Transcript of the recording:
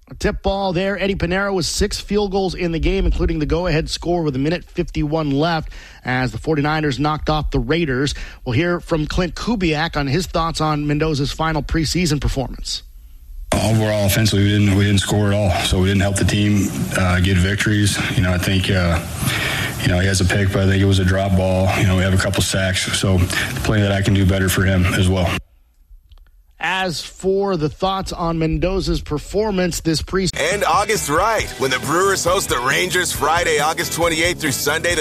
Tip ball there. Eddie Pinero with 6 field goals in the game, including the go-ahead score with 1:51 left as the 49ers knocked off the Raiders. We'll hear from Clint Kubiak on his thoughts on Mendoza's final preseason performance. Overall, offensively, we didn't score at all, so we didn't help the team get victories. I think he has a pick, but I think it was a drop ball. We have a couple sacks, so plenty that I can do better for him as well. As for the thoughts on Mendoza's performance this preseason. And August right, when the Brewers host the Rangers Friday, August 28th through Sunday,